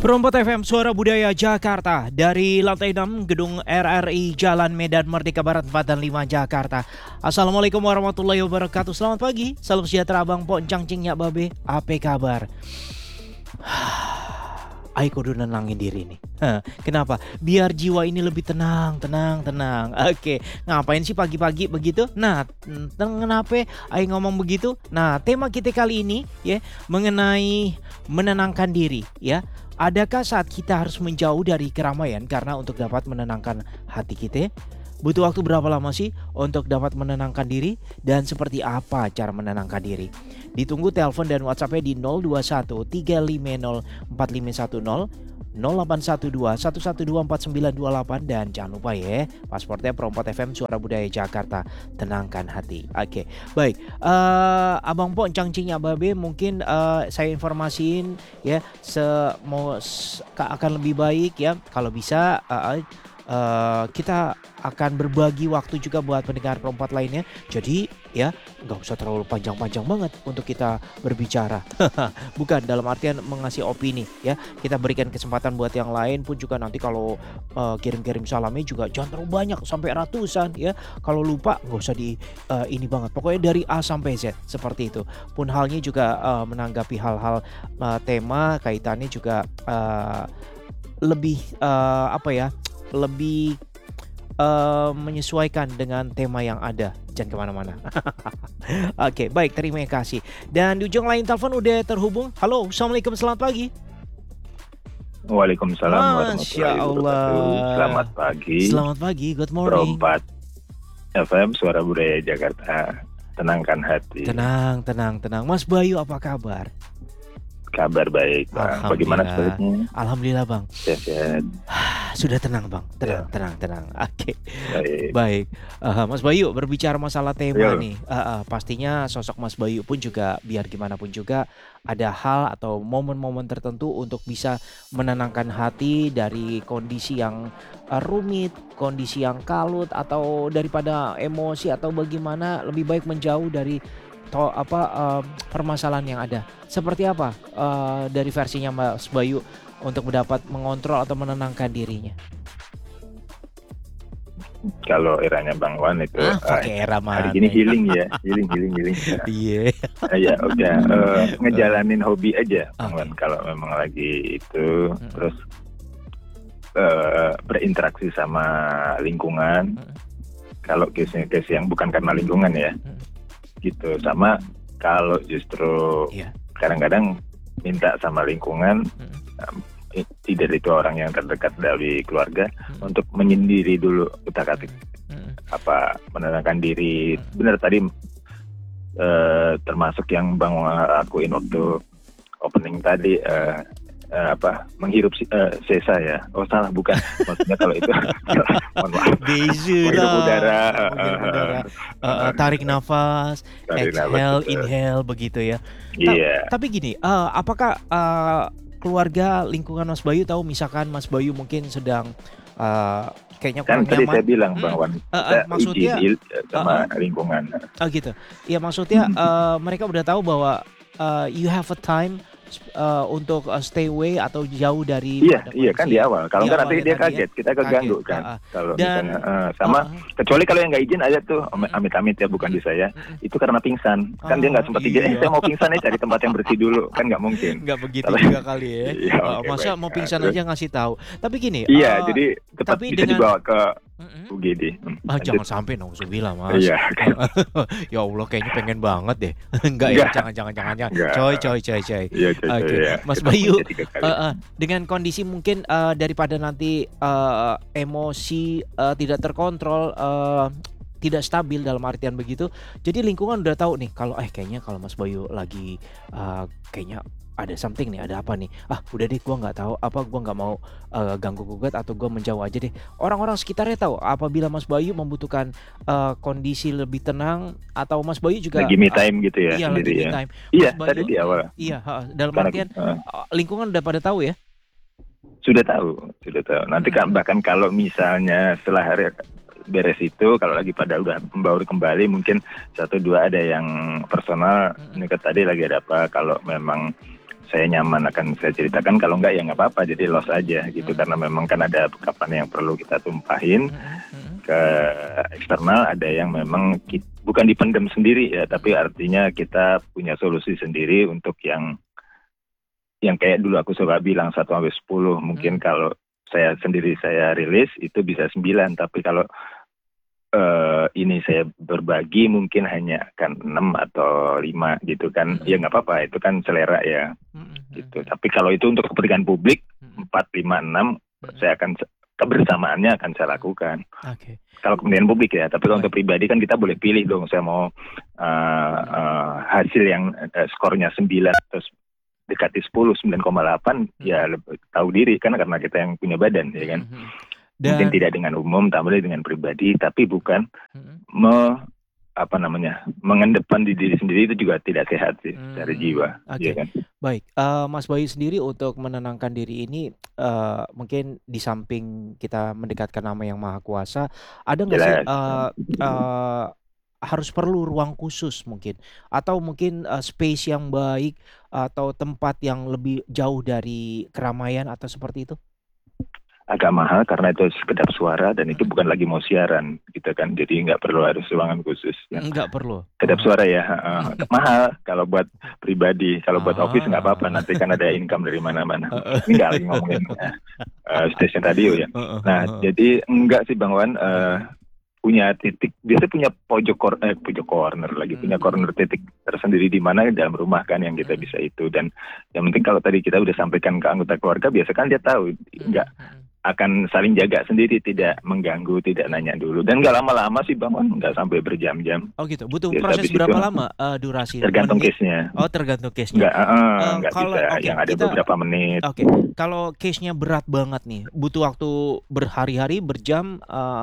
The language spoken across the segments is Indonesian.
Perompat FM Suara Budaya Jakarta dari lantai 6 Gedung RRI Jalan Medan Merdeka Barat 4 dan 5 Jakarta. Assalamualaikum warahmatullahi wabarakatuh. Selamat pagi, salam sejahtera Abang Pok Cangcing Nyak Babe. Apa kabar? Ai kudu nenangin diri nih. Kenapa? Biar jiwa ini lebih tenang. Oke, ngapain sih pagi-pagi begitu? Nah, kenapa Ai ngomong begitu? Nah, tema kita kali ini ya mengenai menenangkan diri ya. Adakah saat kita harus menjauh dari keramaian karena untuk dapat menenangkan hati kita? Butuh waktu berapa lama sih untuk dapat menenangkan diri? Dan seperti apa cara menenangkan diri? Ditunggu telepon dan WhatsApp-nya di 021 350 4510 0812 112 4928. Dan jangan lupa ya, pasportnya Perompat FM Suara Budaya Jakarta. Tenangkan hati. Oke, baik. Abang Pok Cangcing Nyak Babe, mungkin saya informasiin ya, akan lebih baik ya kalau bisa kita akan berbagi waktu juga buat pendengar Perompat lainnya. Jadi ya nggak usah terlalu panjang-panjang banget untuk kita berbicara. Bukan dalam artian mengasih opini ya. Kita berikan kesempatan buat yang lain pun juga nanti kalau kirim-kirim salamnya juga jangan terlalu banyak sampai ratusan ya. Kalau lupa nggak usah ini banget. Pokoknya dari A sampai Z seperti itu. Pun halnya juga menanggapi hal-hal tema kaitannya juga lebih lebih menyesuaikan dengan tema yang ada. Jangan kemana-mana. Oke, baik, terima kasih. Dan di ujung lain telepon udah terhubung. Halo, assalamualaikum, selamat pagi. Waalaikumsalam Masya warahmatullahi Allah. wabarakatuh. Selamat pagi. Selamat pagi, good morning. Perompat FM Suara Budaya Jakarta. Tenangkan hati. Tenang. Mas Bayu, apa kabar? Kabar baik, Bang. Bagaimana sebaliknya? Alhamdulillah, Bang. Sehat. Sudah tenang, Bang. Tenang. Oke. Baik. Baik. Mas Bayu, berbicara masalah tema Yo. nih. Pastinya sosok Mas Bayu pun juga biar gimana pun juga ada hal atau momen-momen tertentu untuk bisa menenangkan hati dari kondisi yang rumit, kondisi yang kalut, atau daripada emosi atau bagaimana lebih baik menjauh dari permasalahan yang ada. Seperti apa dari versinya Mas Bayu untuk mendapat mengontrol atau menenangkan dirinya? Kalau eranya Bang Wan itu pakai era mana? hari ini healing ya, healing. Iya. Ya udah ngejalanin hobi aja, Bang Oke. Wan. Kalau memang lagi itu terus berinteraksi sama lingkungan. Kalau case yang bukan karena lingkungan ya. Gitu. Sama kalau justru kadang-kadang minta sama lingkungan, tidak itu orang yang terdekat dari keluarga, untuk menyendiri dulu, utak-atik menenangkan diri. Benar tadi termasuk yang Bang lakuin waktu opening tadi, menghirup sesa ya. Oh salah, bukan. Maksudnya kalau itu mohon maaf. Menghirup udara, tarik nafas, exhale, inhale begitu ya. Iya. Tapi gini, apakah keluarga lingkungan Mas Bayu tahu misalkan Mas Bayu mungkin sedang kayaknya kurang Kan tadi nyaman? saya bilang Bang Wan, kita maksudnya izin sama lingkungan. Oh gitu. Iya, maksudnya mereka udah tahu bahwa you have a time untuk stay away atau jauh dari. Iya kan di awal. Kalau nggak nanti dia kaget, kita keganggu kan. Kalau misalnya kecuali kalau yang nggak izin aja tuh, amit-amit ya, bukan di saya. Itu karena pingsan. Kan dia nggak sempat izin. Saya mau pingsan nih, cari tempat yang bersih dulu. Kan nggak mungkin. Nggak begitu juga kali ya. Masa mau pingsan aja ngasih tahu. Tapi gini. Iya, jadi tetap bisa dibawa ke UGD. Jangan sampai nauzubillah, Mas. Iya. Ya Allah, kayaknya pengen banget deh. Enggak ya, jangan. Coy. Iya, Oke. Mas Bayu, dengan kondisi mungkin daripada nanti emosi tidak terkontrol, tidak stabil dalam artian begitu. Jadi lingkungan udah tahu nih kalau kayaknya kalau Mas Bayu lagi kayaknya ada something nih, ada apa nih? Udah deh, gue nggak tahu gue nggak mau ganggu gugat atau gue menjauh aja deh. Orang-orang sekitarnya tahu apabila Mas Bayu membutuhkan kondisi lebih tenang, atau Mas Bayu juga lagi me time gitu ya. Iya, lagi me time. Iya, Bayu, tadi di awal. Iya, dalam artian lingkungan udah pada tahu ya. Sudah tahu. Nanti bahkan kalau misalnya setelah hari beres itu, kalau lagi pada udah membaur kembali, mungkin 1-2 ada yang personal. Ini tadi lagi ada apa, kalau memang saya nyaman akan saya ceritakan, kalau enggak ya nggak apa-apa, jadi loss aja gitu, karena memang kan ada kapan yang perlu kita tumpahin ke eksternal, ada yang memang bukan dipendam sendiri ya, tapi artinya kita punya solusi sendiri untuk yang kayak dulu aku suka bilang 1-10, mungkin kalau saya sendiri saya rilis itu bisa 9, tapi kalau ini saya berbagi mungkin hanya akan 6 atau 5 gitu kan, ya nggak apa-apa, itu kan selera ya gitu. Tapi kalau itu untuk kepentingan publik 4, 5, 6 saya akan kebersamaannya akan saya lakukan. Kalau kepentingan publik ya, tapi kalau untuk pribadi kan kita boleh pilih dong, saya mau hasil yang skornya 9 terus dekati 10, 9,8 ya tahu diri kan, karena kita yang punya badan ya kan. Mungkin tidak dengan umum, tapi dengan pribadi, tapi bukan mengendepan di diri sendiri, itu juga tidak sehat sih secara jiwa. Ya kan? Baik, Mas Bayu sendiri untuk menenangkan diri ini, mungkin di samping kita mendekatkan nama yang Maha Kuasa, ada nggak sih harus perlu ruang khusus mungkin, atau mungkin space yang baik, atau tempat yang lebih jauh dari keramaian atau seperti itu? Agak mahal karena itu sekedap suara dan itu bukan lagi mau siaran gitu kan, jadi nggak perlu harus ruangan khusus ya. Nggak perlu Sekedap suara ya, mahal kalau buat pribadi, kalau buat office nggak apa-apa, nanti kan ada income dari mana-mana. Ini nggak lagi ngomongin stasiun radio ya. Nah jadi enggak sih Bang Wan, punya titik, biasanya punya pojok corner lagi, punya corner titik tersendiri di mana dalam rumah kan yang kita bisa itu. Dan yang penting kalau tadi kita udah sampaikan ke anggota keluarga, biasa kan dia tahu nggak akan saling jaga sendiri, tidak mengganggu, tidak nanya dulu, dan nggak lama-lama sih Bang Wan, nggak sampai berjam-jam. Oh gitu, butuh proses berapa lama durasi? Tergantung case-nya. Oh tergantung case-nya. Nggak bisa yang ada beberapa menit. Kalau case-nya berat banget nih, butuh waktu berhari-hari, berjam,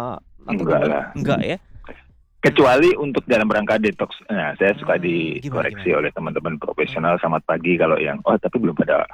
enggak ya? Kecuali untuk dalam rangka detox. Nah, saya suka dikoreksi oleh teman-teman profesional, selamat pagi kalau yang tapi belum pada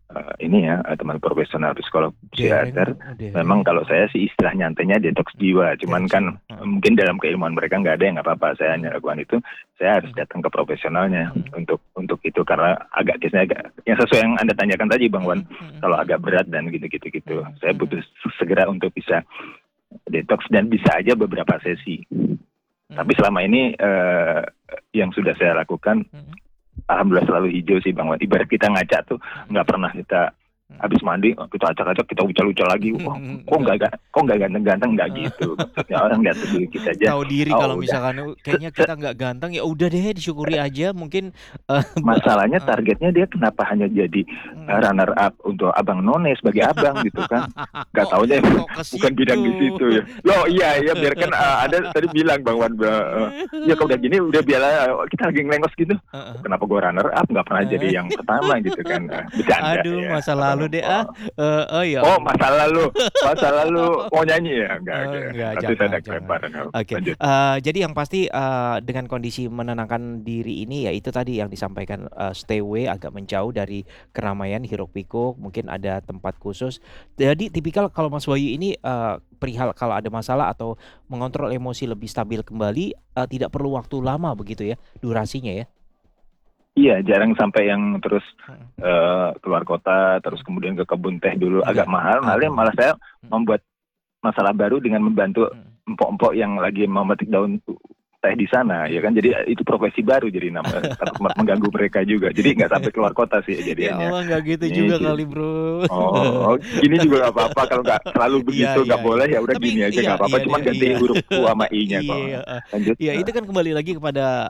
teman profesional psikolog psikiater. Memang kalau saya sih istilah nyantainya detox jiwa, cuman kan mungkin dalam keilmuan mereka nggak ada, yang nggak apa-apa, saya hanya lakukan itu. Saya harus datang ke profesionalnya untuk itu, karena agak case-nya agak yang sesuai yang Anda tanyakan tadi Bang Wan, kalau agak berat dan gitu. Saya butuh segera untuk bisa detox, dan bisa aja beberapa sesi. Tapi selama ini yang sudah saya lakukan, alhamdulillah selalu hijau sih Bang Wan. Ibarat kita ngaca tuh nggak pernah kita habis mandi kita acak-acak, kita ucal-ucal lagi. Kok nggak ganteng-ganteng, nggak gitu. Maksudnya orang lihat diri kita aja. Tahu diri kalau misalkan kayaknya kita nggak ganteng, ya udah deh disyukuri aja. Mungkin masalahnya targetnya dia kenapa hanya jadi runner up untuk Abang None sebagai abang gitu kan? Nggak tahu deh, bukan bidang di situ ya. Loh iya biarkan ada tadi bilang Bang Wan, ya kalau udah gini udah biarlah kita lagi ngelengos gitu. Kenapa gua runner up, nggak pernah jadi yang pertama gitu kan? Bercanda. Aduh ya. Masa lalu deh ya. Oh masa lalu mau nyanyi ya? Enggak. Nanti saya kelempar. Jadi yang pasti dengan kondisi menenangkan diri ini, ya itu tadi yang disampaikan, stay away, agak menjauh dari keramaian, hiruk pikuk, mungkin ada tempat khusus. Jadi tipikal kalau Mas Bayu ini perihal kalau ada masalah atau mengontrol emosi lebih stabil kembali, tidak perlu waktu lama begitu ya durasinya ya? Iya, jarang sampai yang terus keluar kota, terus kemudian ke kebun teh dulu, agak mahal. Malah saya membuat masalah baru dengan membantu empok-empok yang lagi memetik daun teh di sana, ya kan. Jadi itu profesi baru, jadi mengganggu mereka juga. Jadi nggak sampai keluar kota sih jadinya. Ya Allah, nggak gitu juga kali bro. Oh, gini juga nggak apa-apa, kalau nggak selalu begitu nggak boleh, ya udah gini aja nggak apa-apa. Cuma ganti huruf U sama I-nya kok. Lanjut. Iya, itu kan kembali lagi kepada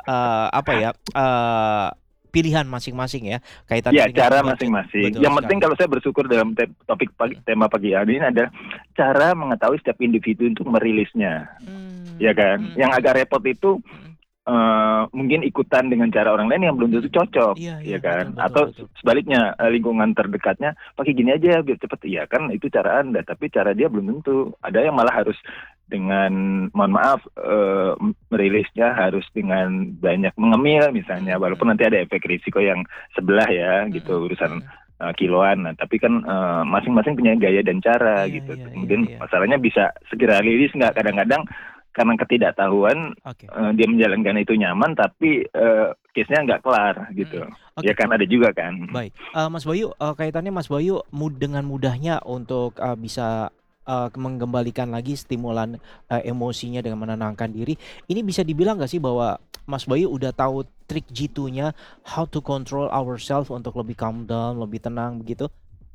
pilihan masing-masing ya, kaitannya dengan cara masing-masing. Yang penting kalau saya bersyukur dalam tema pagi hari ini adalah cara mengetahui setiap individu untuk merilisnya, ya kan. Yang agak repot itu mungkin ikutan dengan cara orang lain yang belum tentu cocok, ya kan. Atau sebaliknya, lingkungan terdekatnya pakai gini aja biar cepet, ya kan itu cara Anda, tapi cara dia belum tentu. Ada yang malah harus dengan, mohon maaf, merilisnya harus dengan banyak mengemil misalnya, walaupun nanti ada efek risiko yang sebelah ya gitu, urusan kiloan. Nah, tapi kan masing-masing punya gaya dan cara gitu. Kemudian masalahnya bisa segera rilis nggak, kadang-kadang karena ketidaktahuan Oke. dia menjalankan itu nyaman, tapi case-nya nggak kelar gitu. Oke. Ya kan ada juga kan. Baik, Mas Bayu, kaitannya Mas Bayu dengan mudahnya untuk bisa mengembalikan lagi stimulan emosinya dengan menenangkan diri. Ini bisa dibilang nggak sih bahwa Mas Bayu udah tahu trik jitu-nya, how to control ourselves untuk lebih calm down, lebih tenang begitu?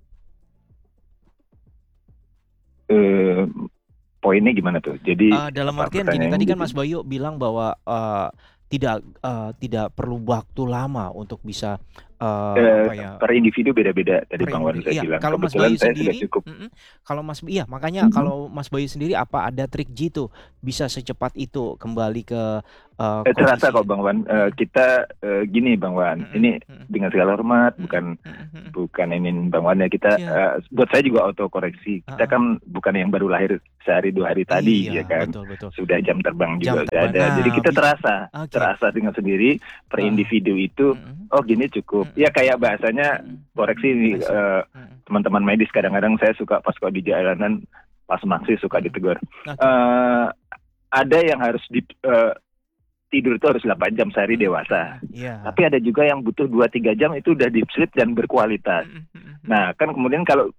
Poinnya gimana tuh? Jadi Dalam artian gini, tadi kan Mas Bayu bilang bahwa tidak perlu waktu lama untuk bisa per individu beda-beda tadi per Bang Wan individu. saya Iya, bilang. kalau Mas Kebetulan Bayu saya sendiri, sudah cukup. makanya kalau Mas Bayu sendiri apa ada trik jitu bisa secepat itu kembali ke Terasa kondisi? kok Bang Wan. Kita gini Bang Wan, ini dengan segala hormat, bukan ini Bang Wan ya, kita buat saya juga autokoreksi. Kita kan bukan yang baru lahir sehari 2 hari tadi ya kan. Betul. Sudah jam terbang juga Jam udah ada. terbang. Jadi kita Oke. terasa dengan sendiri per individu itu. Oh gini cukup. Ya kayak bahasanya koreksi teman-teman medis, kadang-kadang saya suka pas kalau di jalanan pas maksi suka ditegur. Ada yang harus tidur itu harus 8 jam sehari dewasa. Tapi ada juga yang butuh 2-3 jam itu udah deep sleep dan berkualitas. Nah, kan kemudian kalau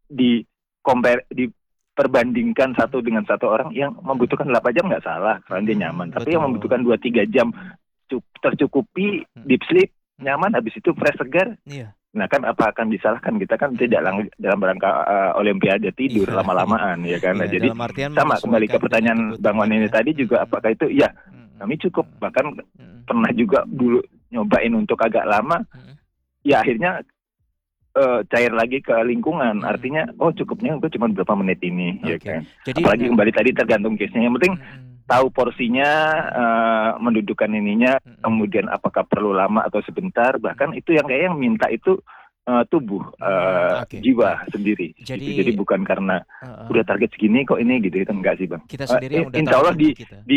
diperbandingkan satu dengan satu orang yang membutuhkan 8 jam nggak salah, karena dia nyaman. Tapi yang membutuhkan 2-3 jam tercukupi deep sleep, nyaman, habis itu fresh segar. Nah kan apa akan disalahkan? Kita kan tidak dalam rangka olimpiade tidur lama-lamaan ya kan. Nah, jadi sama kembali ke pertanyaan Bang Wan ini tadi juga, apakah itu ya kami cukup, bahkan pernah juga dulu nyobain untuk agak lama, ya akhirnya cair lagi ke lingkungan. Artinya cukupnya itu cuma berapa menit ini ya kan. Jadi, apalagi kembali tadi tergantung case-nya, yang penting tahu porsinya, mendudukkan ininya, kemudian apakah perlu lama atau sebentar, bahkan itu yang kayak yang minta itu tubuh, jiwa sendiri. Jadi bukan karena udah target segini kok ini gitu, itu enggak sih Bang. Kita sendiri yang udah insya Allah di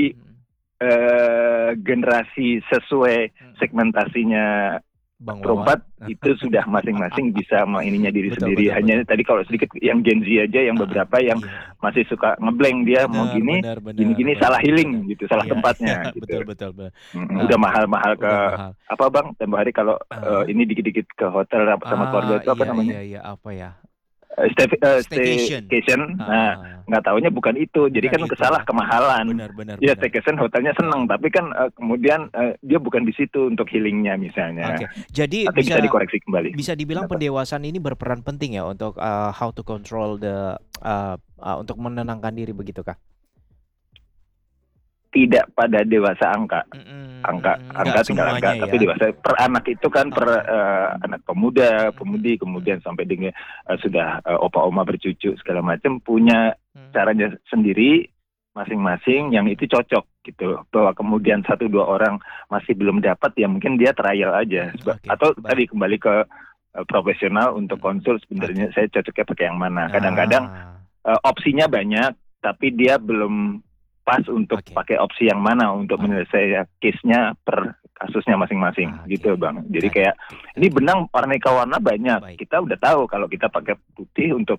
generasi sesuai segmentasinya Bang perempat itu sudah masing-masing bisa ininya diri sendiri. Hanya tadi kalau sedikit yang Gen Z aja, yang beberapa yang masih suka ngeblank, dia mau gini salah healing gitu, salah tempatnya gitu. Betul. Udah mahal-mahal ke apa Bang, tempo hari kalau ini dikit-dikit ke hotel sama keluarga itu apa namanya? Apa ya? Staycation. Nah, nggak taunya bukan itu. Jadi kan kesalah kemahalan. Benar. Ya staycation hotelnya senang, tapi kan kemudian dia bukan di situ untuk healingnya misalnya. Jadi bisa dikoreksi kembali. Bisa dibilang pendewasaan ini berperan penting ya untuk how to control untuk menenangkan diri, begitukah? Tidak pada dewasa angka tinggal angka, tapi dewasa per anak itu kan per anak pemuda, pemudi, kemudian sampai dengan sudah opa-oma bercucu segala macam, punya caranya sendiri masing-masing yang itu cocok gitu. Bahwa kemudian 1-2 orang masih belum dapat, ya mungkin dia trial aja. Atau tadi kembali ke profesional untuk konsul, sebenarnya saya cocoknya pakai yang mana. Kadang-kadang opsinya banyak, tapi dia belum pas untuk pakai opsi yang mana untuk menyelesaikan case-nya per kasusnya masing-masing gitu Bang. Jadi kayak ini benang warna banyak. Kita udah tahu kalau kita pakai putih untuk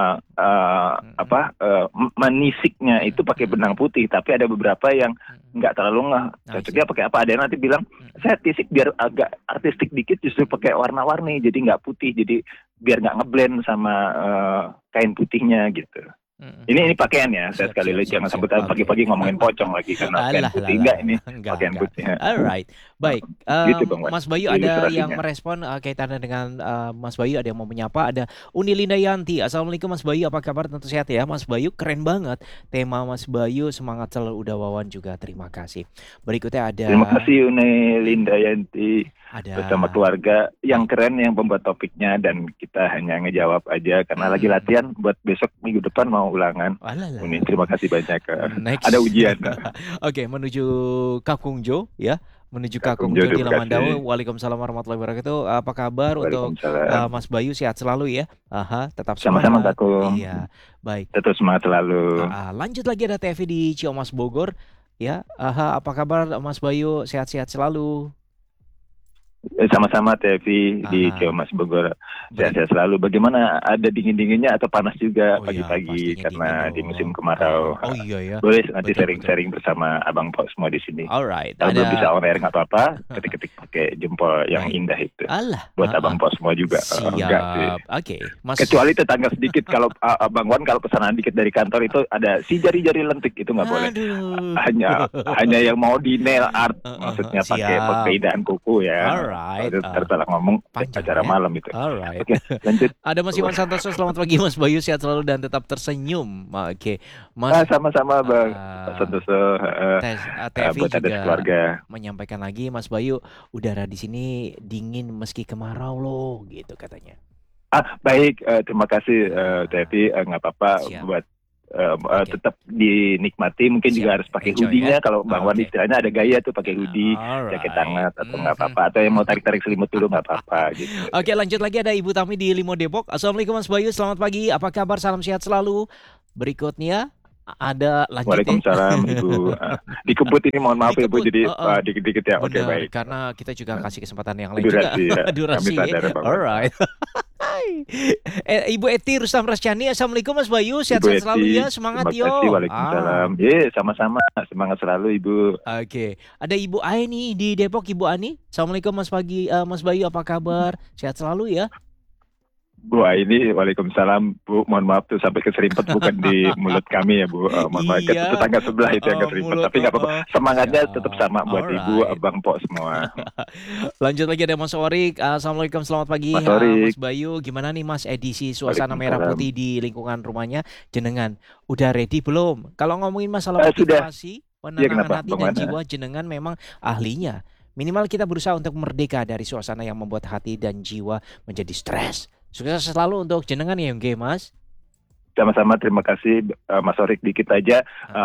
menisiknya itu pakai benang putih, tapi ada beberapa yang nggak terlalu cocoknya pakai apa. Ada yang nanti bilang saya tisik biar agak artistik dikit, justru pakai warna-warni, jadi nggak putih, jadi biar nggak ngeblend sama kain putihnya gitu. Ini pakaian ya, saya sekali lagi jangan sampai pagi-pagi ngomongin pocong lagi karena pakaian putih. Ini pakaian putih. Alright, baik. Gitu, Bang, Mas Bayu ada yang merespon kaitannya dengan Mas Bayu, ada yang mau menyapa, ada Uni Lindayanti. Assalamualaikum Mas Bayu, apa kabar? Tentu sehat ya Mas Bayu, keren banget tema Mas Bayu, semangat selalu. Udah Wawan juga, terima kasih. Berikutnya ada. Terima kasih Uni Lindayanti. Bersama keluarga yang keren yang pembuat topiknya, dan kita hanya ngejawab aja karena lagi latihan buat besok minggu depan mau ulangan. Ini terima kasih banyak. Ada ujian. Oke, menuju Kakungjo ya. Menuju Kakungjo di Lamandawa. Waalaikumsalam warahmatullahi wabarakatuh. Apa kabar untuk Mas Bayu? Sehat selalu ya. Tetap semangat. Sama-sama Kakung. Iya, baik. Tetap semangat selalu. Lanjut lagi, ada TV di Ciamas Bogor ya. Apa kabar Mas Bayu? Sehat-sehat selalu. Sama-sama Tevi di Ah, Keomas Bogor. beri Sehat-sehat selalu. Bagaimana, ada dingin-dinginnya atau panas juga oh ya pagi-pagi pastinya dingin karena di musim dong. kemarau? Oh iya ya, Boleh nanti betul betul. sharing-sharing bersama Abang Po semua di sini. Alright, Kalau belum bisa ada on air nggak apa-apa, ketik-ketik pakai jempol yang baik. indah itu. Alah, Buat Abang Po semua juga. Enggak sih. siap. Oke, Mas. Kecuali tetangga sedikit, kalau Abang Wan kalau pesanan dikit dari kantor itu ada si jari-jari lentik, itu nggak boleh. Aduh. Hanya yang mau di nail art, maksudnya pakai Siap. keindahan kuku ya. Kalau Alright. itu tersalah ngomong Panjang acara ya. malam itu. Alright. Oke, lanjut. Ada Mas Iwan Santoso, selamat pagi Mas Bayu, sehat selalu dan tetap tersenyum. Oke, Mas. Sama-sama Bang eh, Santoso, TFI buat ada juga keluarga. menyampaikan lagi, Mas Bayu, udara di sini dingin meski kemarau loh, gitu katanya. Baik, terima kasih Ya, Tevi, nggak apa-apa siap. buat Oke, tetap dinikmati. Mungkin siap. juga harus pakai Enjoy ya. hoodie-nya. Kalau Bang Wan Oke. istilahnya ada gaya tuh pakai hoodie, jaket Alright. hangat atau nggak apa-apa. Atau yang mau tarik-tarik selimut dulu nggak apa-apa gitu. Oke, lanjut lagi, ada Ibu Tami di Limo Depok. Assalamualaikum Mas Bayu, selamat pagi. Apa kabar? Salam sehat selalu. Berikutnya ada lanjut ya. Waalaikumsalam Ibu. Dikebut ini, mohon maaf ya Bu, Dikebut, jadi heeh. dikit-dikit ya. Oke, Benar, baik. karena kita juga kasih kesempatan yang lain juga. Durasi ya. Kami Durasi ya. sadar Bang Wan. Alright. Hai. Ibu Eti Rustam Rasyani, Assalamualaikum Mas Bayu, Ibu sehat-sehat selalu Eti, ya, semangat terima kasih. yo. Waalaikumsalam. Sama-sama. Semangat selalu Ibu. Oke. Ada Ibu Ai nih di Depok, Ibu Ani. Assalamualaikum Mas Bayu, apa kabar? Sehat selalu ya. Bu ini, waalaikumsalam Bu, mohon maaf tuh sampai keserimpet, bukan di mulut kami ya Bu. Mohon maaf, Iya. tetangga sebelah itu yang keserimpet. Mulut, Tapi nggak apa-apa, semangatnya siap. tetap sama buat Ibu, Alright. Abang Po semua. Lanjut lagi, ada Mas Orik. Assalamualaikum, selamat pagi Mas Mas Orik, Bayu. Gimana nih Mas, edisi suasana merah waalaikumsalam. putih di lingkungan rumahnya jenengan? Udah ready belum? Kalau ngomongin masalah Sudah. motivasi, Iya, penenangan kenapa hati Bang dan Wan? jiwa, jenengan memang ahlinya. Minimal kita berusaha untuk merdeka dari suasana yang membuat hati dan jiwa menjadi stres. Sukses selalu untuk jenengan ya, Yoge, Mas. Sama-sama, terima kasih Mas Orik. Dikit aja,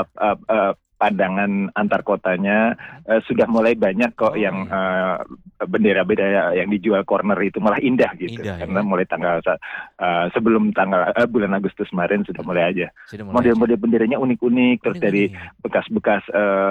pandangan antar kotanya sudah mulai banyak kok yang bendera-bendera yang dijual corner itu malah indah gitu. Indah, Karena ya? mulai sebelum tanggal bulan Agustus kemarin sudah mulai aja. Sudah mulai aja. Model-model benderanya unik-unik, terus dari Unik-unik. bekas-bekas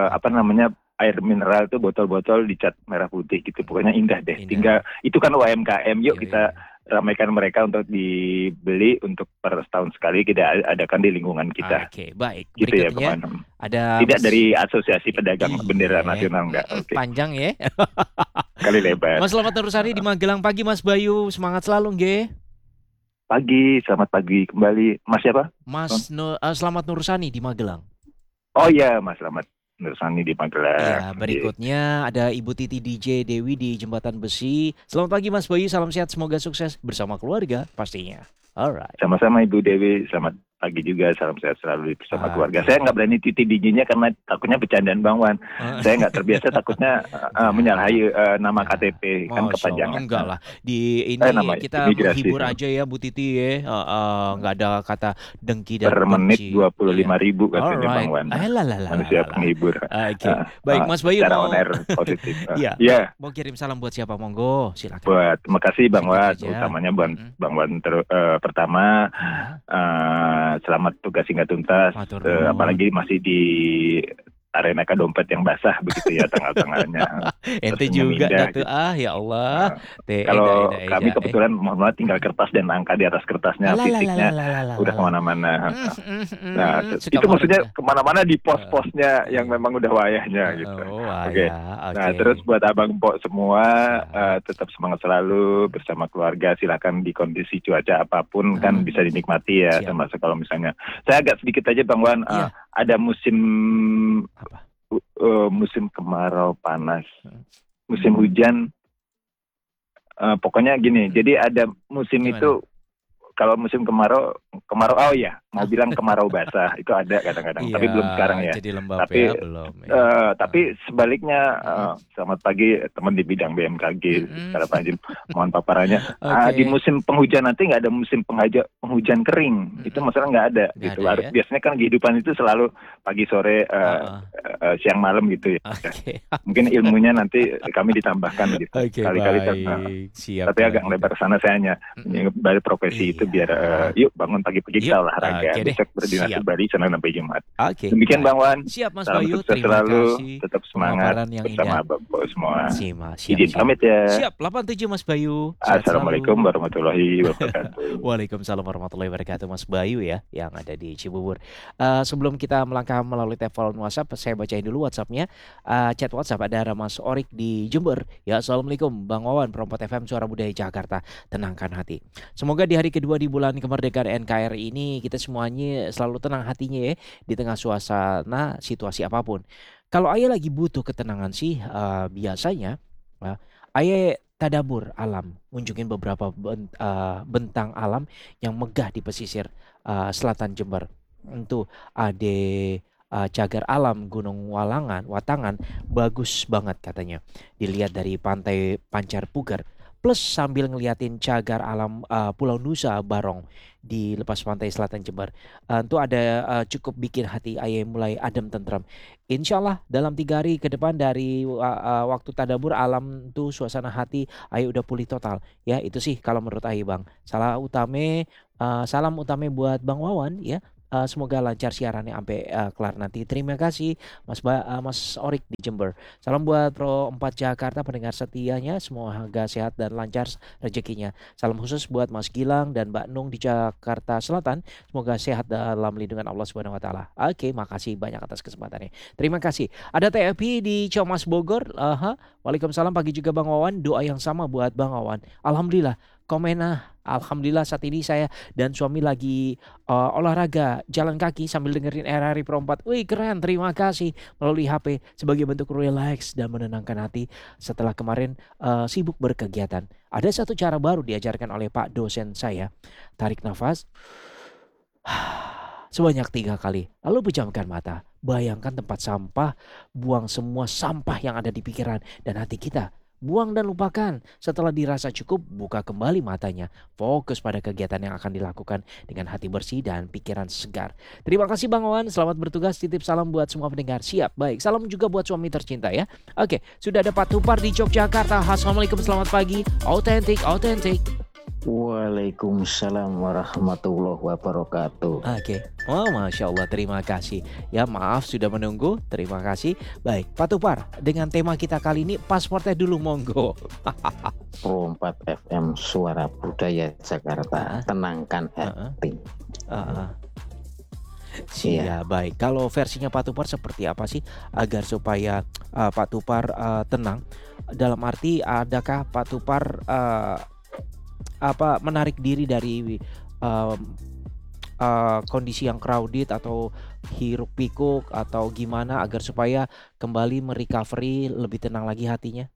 air mineral tuh, botol-botol dicat merah putih gitu. Pokoknya indah deh. Indah. Tinggal itu kan UMKM, yuk Iya, kita iya. ramaikan mereka untuk dibeli, untuk per setahun sekali kita adakan di lingkungan kita. Oke, baik. Gitu ya, Berikutnya Bang Wan. ada Tidak Mas- dari Asosiasi Pedagang Iya. Bendera Nasional, enggak. Oke. Panjang ya. Kali lebar. Mas Selamat Nurusani di Magelang, pagi Mas Bayu, semangat selalu nge. Pagi, selamat pagi kembali. Mas siapa? Selamat Nurusani di Magelang. Oh iya, Mas Selamat Nursani di Ya, Magelang. berikutnya ada Ibu Titi DJ Dewi di Jembatan Besi. Selamat pagi Mas Bayu, salam sehat, semoga sukses bersama keluarga pastinya. Alright. Sama-sama Ibu Dewi, selamat pagi juga, salam sehat selalu bersama keluarga. Saya nggak berani titik dinginnya karena takutnya bercandaan Bang Wan. Saya nggak terbiasa, takutnya menyalahi nama KTP, kan Masya kepanjangan. Allah, enggak lah. Di ini nama kita imigrasi. menghibur aja ya Bu Titi ya. Nggak ada kata dengki dan Per menit benci. 25.000 katanya Alright. Bang Wan. Alah. Manusia penghibur. Oke. Baik Mas Bayu, Secara mau on air positif. Iya. Iya. mau kirim salam buat siapa? Monggo, silakan. Buat, terima kasih Bang Singkat Wan, saja. utamanya Bang Wan pertama, selamat tugas hingga tuntas, Matur nuwun. apalagi masih di arena dompet yang basah begitu ya tengah-tengahnya. Ente Tersenyum juga indah dah tuh, ya Allah. Kalau kami kebetulan mohon maaf tinggal kertas dan angka di atas kertasnya, fisiknya udah kemana-mana. Nah, itu maksudnya kemana-mana di pos-posnya yang memang udah wayahnya gitu. Oke. Nah, terus buat Abang Pok semua, tetap semangat selalu bersama keluarga. Silakan di kondisi cuaca apapun kan bisa dinikmati ya. Siap. Termasuk kalau misalnya, saya agak sedikit aja Bang Wan, Iya. ada musim Apa? musim kemarau panas, musim hujan. Pokoknya gini, jadi ada musim Gimana? itu. Kalau musim kemarau, oh iya, mau bilang kemarau basah itu ada kadang-kadang, tapi belum sekarang ya. Jadi lembab Tapi, ya, belum. Ya. Tapi sebaliknya, selamat pagi teman di bidang BMKG, secara panjang, mohon paparannya. Oke. Di musim penghujan nanti nggak ada musim penghujan kering, itu masalah nggak ada. Nggak Gitu. ada, ya? Biasanya kan kehidupan itu selalu pagi sore, siang malam gitu ya. Oke. Mungkin ilmunya nanti kami ditambahkan gitu. Oke, Kali-kali kan, baik. Siap. tapi agak lebar ke sana, saya hanya dari profesi itu itu biar yuk bangun pagi-pagi kita olahraga. Besok berdinasi kembali Senin sampai Jumat. Demikian Bang Wan. Siap Mas Salam Bayu, sukses terima selalu, kasih. tetap semangat yang bersama indah. Bapak semua. Siap. Izin pamit ya. Siap, 87 Mas Bayu. Sehat Assalamualaikum selalu. warahmatullahi wabarakatuh. Waalaikumsalam warahmatullahi wabarakatuh Mas Bayu ya, yang ada di Cibubur. Sebelum kita melangkah melalui telepon WhatsApp, saya bacain dulu WhatsAppnya. Chat WhatsApp ada Mas Orik di Jember. Ya, Assalamualaikum Bang Wawan, Perompat FM Suara Budaya Jakarta. Tenangkan hati. Semoga di hari kedua di bulan kemerdekaan NKRI ini kita semuanya selalu tenang hatinya ya, di tengah suasana situasi apapun. Kalau ayah lagi butuh ketenangan sih, biasanya ayah tadabur alam, ngunjungin beberapa bentang alam yang megah di pesisir selatan Jember. Itu ada cagar alam Gunung Watangan, bagus banget katanya. Dilihat dari pantai Pancar Pugar, plus sambil ngeliatin cagar alam Pulau Nusa Barong di lepas pantai selatan Jember. Itu ada cukup bikin hati ayah mulai adem tentram. Insya Allah dalam 3 hari ke depan dari waktu tadabur alam tuh suasana hati ayah udah pulih total. Ya itu sih kalau menurut ayah Bang. Salam utama buat Bang Wawan ya. Semoga lancar siarannya sampai kelar nanti. Terima kasih Mas Orik di Jember. Salam buat Pro 4 Jakarta pendengar setianya, semoga sehat dan lancar rezekinya. Salam khusus buat Mas Gilang dan Mbak Nung di Jakarta Selatan, semoga sehat dalam lindungan Allah Subhanahu wa taala. Oke, makasih banyak atas kesempatannya. Terima kasih. Ada TFP di Comas Bogor. Waalaikumsalam, pagi juga Bang Wawan. Doa yang sama buat Bang Wawan. Alhamdulillah. Alhamdulillah saat ini saya dan suami lagi olahraga jalan kaki sambil dengerin RRI Pro 4. Wih keren, terima kasih, melalui HP sebagai bentuk relax dan menenangkan hati setelah kemarin sibuk berkegiatan. Ada satu cara baru diajarkan oleh Pak dosen saya. Tarik nafas sebanyak 3 kali, lalu pejamkan mata. Bayangkan tempat sampah, buang semua sampah yang ada di pikiran dan hati kita. Buang dan lupakan. Setelah dirasa cukup, buka kembali matanya. Fokus pada kegiatan yang akan dilakukan dengan hati bersih dan pikiran segar. Terima kasih Bang Wawan, selamat bertugas. Titip salam buat semua pendengar. Siap, baik. Salam juga buat suami tercinta ya. Oke, sudah ada Pak Tupar di Yogyakarta. Assalamualaikum, selamat pagi. Autentik. Waalaikumsalam warahmatullahi wabarakatuh. Oke. Oh, Masya Allah, terima kasih. Ya maaf sudah menunggu, terima kasih. Baik, Pak Tupar, dengan tema kita kali ini pasportnya dulu monggo. Pro 4 FM Suara Budaya Jakarta, tenangkan hati. Iya, baik. Kalau versinya Pak Tupar seperti apa sih agar supaya Pak Tupar tenang? Dalam arti adakah Pak Tupar menarik diri dari kondisi yang crowded atau hiruk pikuk atau gimana agar supaya kembali merecovery lebih tenang lagi hatinya?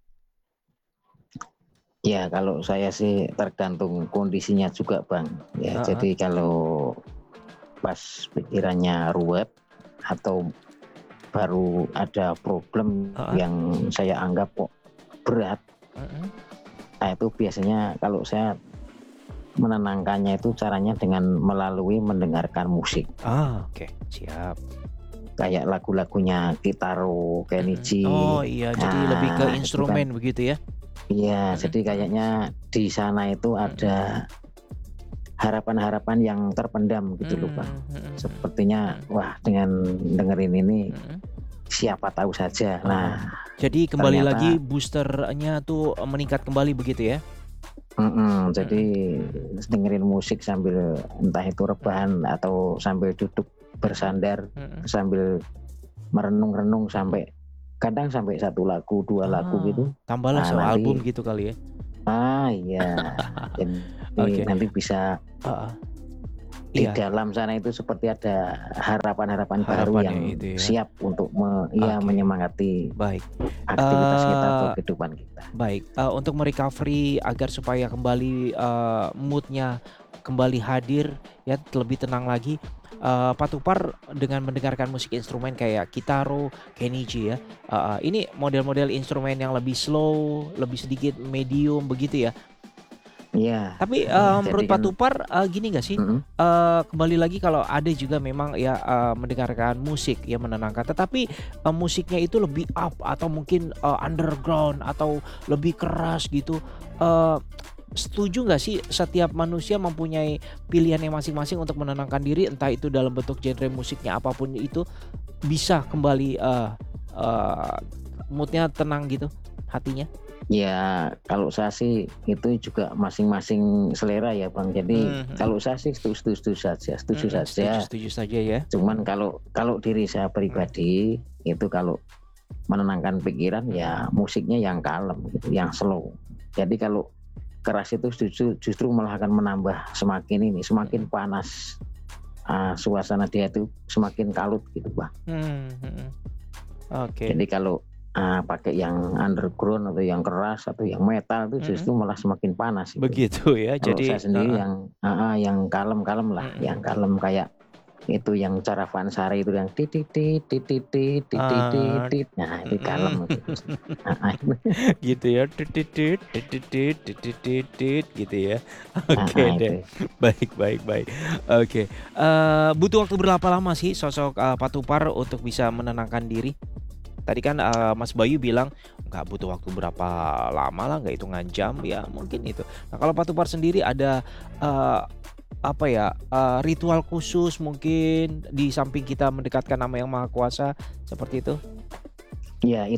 Ya kalau saya sih tergantung kondisinya juga Bang. Ya jadi kalau pas pikirannya ruwet atau baru ada problem yang saya anggap kok berat, nah itu biasanya kalau saya menenangkannya itu caranya dengan melalui mendengarkan musik. Oke, siap. Kayak lagu-lagunya Kitaro, Kenichi. Oh iya, jadi lebih ke instrumen begitu ya? Iya, jadi kayaknya di sana itu ada harapan-harapan yang terpendam gitu loh Bang. Sepertinya wah dengan dengerin ini siapa tahu saja. Nah, jadi kembali lagi boosternya tuh meningkat kembali begitu ya? Jadi dengerin musik sambil entah itu rebahan atau sambil duduk bersandar sambil merenung-renung sampai kadang sampai 1 lagu 2 lagu gitu. Tambahlah soal album gitu kali ya? Iya. Jadi nanti bisa di dalam sana itu seperti ada harapan-harapan baru yang itu ya? siap untuk menyemangati aktivitas kita atau kehidupan kita. Baik, untuk merecovery agar supaya kembali moodnya kembali hadir ya, lebih tenang lagi. Pak Tupar dengan mendengarkan musik instrumen kayak Kitaro, Kenichi ya. Ini model-model instrumen yang lebih slow, lebih sedikit medium begitu ya. Iya. Tapi menurut Pak Tupar gini nggak sih? Kembali lagi kalau ada juga memang ya mendengarkan musik ya menenangkan, tetapi musiknya itu lebih up atau mungkin underground atau lebih keras gitu. setuju nggak sih setiap manusia mempunyai pilihannya masing-masing untuk menenangkan diri, entah itu dalam bentuk genre musiknya apapun itu, bisa kembali moodnya tenang gitu hatinya? Ya kalau saya sih itu juga masing-masing selera ya Bang. Jadi kalau saya sih setuju saja. Setuju saja ya. Cuman kalau diri saya pribadi itu kalau menenangkan pikiran ya musiknya yang kalem gitu, yang slow. Jadi kalau keras itu justru malah akan menambah semakin panas, suasana dia itu semakin kalut gitu Bang. Oke. Jadi kalau pakai yang underground atau yang keras atau yang metal itu justru malah semakin panas itu. Begitu ya. Kalau Jadi saya sendiri yang kalem lah, yang kalem kayak itu yang cara Vansari itu yang titit. Nah, itu kalem gitu. gitu ya. Gitu ya. Oke deh. Baik. Oke. Butuh waktu berapa lama sih sosok Pak Tupar untuk bisa menenangkan diri? Tadi kan Mas Bayu bilang nggak butuh waktu berapa lama lah, nggak hitungan jam ya mungkin itu. Nah kalau Pak Tupar sendiri ada ritual khusus mungkin di samping kita mendekatkan nama Yang Maha Kuasa seperti itu? Ya